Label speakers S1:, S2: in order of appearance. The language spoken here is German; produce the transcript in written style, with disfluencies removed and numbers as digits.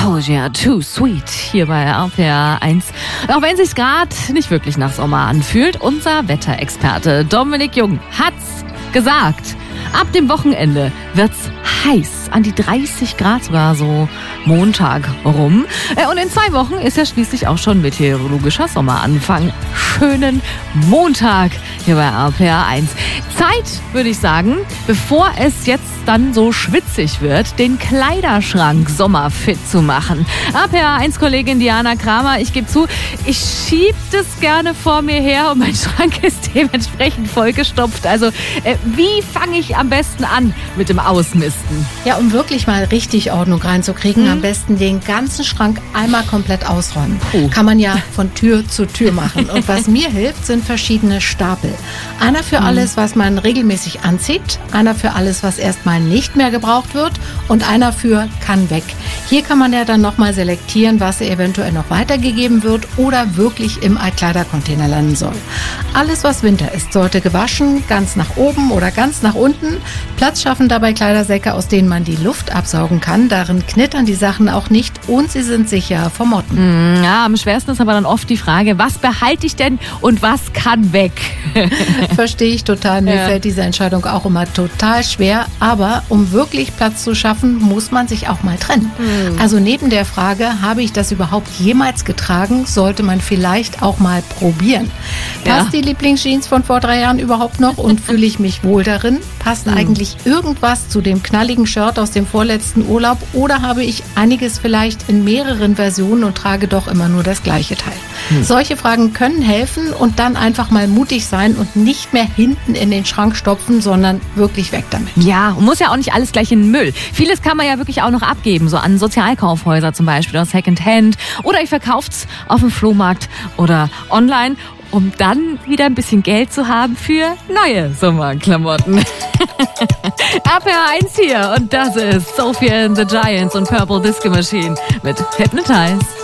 S1: Oh yeah, too sweet hier bei RPR 1. Auch wenn es sich gerade nicht wirklich nach Sommer anfühlt, unser Wetterexperte Dominik Jung hat's gesagt. Ab dem Wochenende wird's heiß, an die 30 Grad sogar so Montag rum. Und in 2 Wochen ist ja schließlich auch schon meteorologischer Sommeranfang. Schönen Montag hier bei RPR 1. Zeit, würde ich sagen, bevor es jetzt dann so schwitzig wird, den Kleiderschrank sommerfit zu machen. RPR 1-Kollegin Diana Kramer, ich gebe zu, ich schieb das gerne vor mir her und mein Schrank ist dementsprechend vollgestopft. Also wie fange ich am besten an mit dem Ausmisten?
S2: Ja, um wirklich mal richtig Ordnung reinzukriegen, am besten den ganzen Schrank einmal komplett ausräumen. Kann man ja von Tür zu Tür machen. Und was mir hilft, sind verschiedene Stapel. Einer für alles, was man regelmäßig anzieht, einer für alles, was erstmal nicht mehr gebraucht wird und einer für kann weg. Hier kann man ja dann nochmal selektieren, was eventuell noch weitergegeben wird oder wirklich im Altkleidercontainer landen soll. Alles, was Winter ist, sollte gewaschen, ganz nach oben oder ganz nach unten. Platz schaffen dabei Kleidersäcke, aus denen man die Luft absaugen kann. Darin knittern die Sachen auch nicht und sie sind sicher vor Motten.
S1: Ja, am schwersten ist aber dann oft die Frage, was behalte ich denn und was kann weg?
S2: Verstehe ich total. Mir fällt diese Entscheidung auch immer total schwer. Aber um wirklich Platz zu schaffen, muss man sich auch mal trennen. Also neben der Frage, habe ich das überhaupt jemals getragen, sollte man vielleicht auch mal probieren. Passt die Lieblingsjeans von vor 3 Jahren überhaupt noch und fühle ich mich wohl darin? Passt eigentlich irgendwas zu dem knalligen Shirt aus dem vorletzten Urlaub oder habe ich einiges vielleicht in mehreren Versionen und trage doch immer nur das gleiche Teil? Solche Fragen können helfen und dann einfach mal mutig sein und nicht mehr hinten in den Schrank stopfen, sondern wirklich weg damit.
S1: Ja, und muss ja auch nicht alles gleich in den Müll. Vieles kann man ja wirklich auch noch abgeben, so an Sozialkaufhäuser zum Beispiel oder Secondhand. Oder ich verkauft's auf dem Flohmarkt oder online, um dann wieder ein bisschen Geld zu haben für neue Sommerklamotten. RPR 1 hier und das ist Sophie and the Giants und Purple Disco Machine mit Hypnotize.